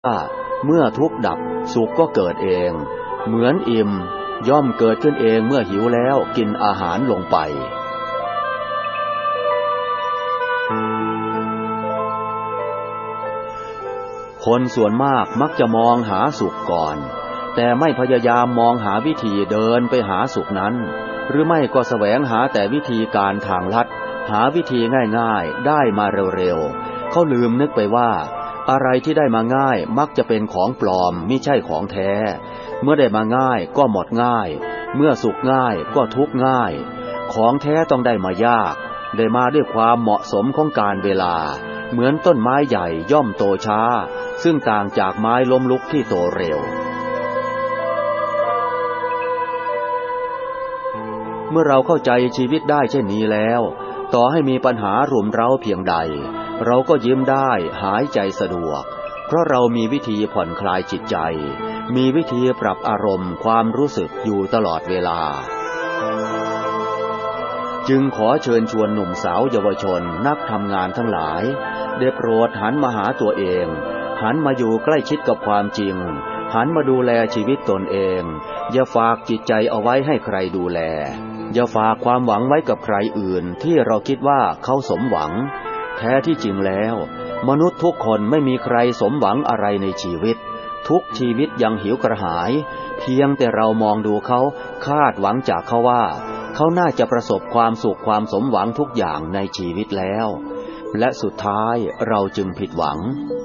ว่าเมื่อทุกข์ดับสุขก็เกิดเองเหมือนอิ่มย่อมเกิดขึ้นเองเมื่อหิวแล้วกินอาหารลงไปคนส่วนมากมักจะมองหาสุขก่อนแต่ไม่พยายามมองหาวิธีเดินไปหาสุขนั้นหรือไม่ก็แสวงหาแต่วิธีการทางลัดหาวิธีง่ายๆได้มาเร็วๆเขาลืมนึกไปว่าอะไรที่ได้มาง่ายมักจะเป็นของปลอมมิใช่ของแท้เมื่อได้มาง่ายก็หมดง่ายเมื่อสุขง่ายก็ทุกข์ง่ายของแท้ต้องได้มายากได้มาด้วยความเหมาะสมของกาลเวลาเหมือนต้นไม้ใหญ่ย่อมโตช้าซึ่งต่างจากไม้ล้มลุกที่โตเร็วเมื่อเราเข้าใจชีวิตได้เช่นนี้แล้วต่อให้มีปัญหารุมเร้าเพียงใดเราก็ยิ้มได้หายใจสะดวกเพราะเรามีวิธีผ่อนคลายจิตใจมีวิธีปรับอารมณ์ความรู้สึกอยู่ตลอดเวลาจึงขอเชิญชวนหนุ่มสาวเยาวชนนักทำงานทั้งหลายได้โปรดหันมาหาตัวเองหันมาอยู่ใกล้ชิดกับความจริงหันมาดูแลชีวิตตนเองอย่าฝากจิตใจเอาไว้ให้ใครดูแลอย่าฝากความหวังไว้กับใครอื่นที่เราคิดว่าเขาสมหวังแท้ที่จริงแล้วมนุษย์ทุกคนไม่มีใครสมหวังอะไรในชีวิตทุกชีวิตยังหิวกระหายเพียงแต่เรามองดูเขาคาดหวังจากเขาว่าเขาน่าจะประสบความสุขความสมหวังทุกอย่างในชีวิตแล้วและสุดท้ายเราจึงผิดหวัง